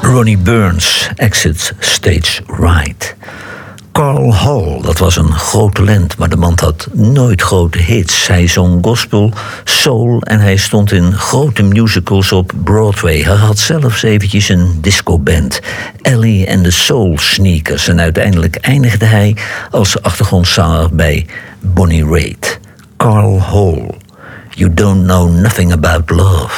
Ronnie Burns, Exit Stage Right. Carl Hall, dat was een groot talent, maar de man had nooit grote hits. Hij zong gospel, soul en hij stond in grote musicals op Broadway. Hij had zelfs eventjes een discoband, Ellie and the Soul Sneakers. En uiteindelijk eindigde hij als achtergrondzanger bij Bonnie Raitt. Carl Hall, You Don't Know Nothing About Love.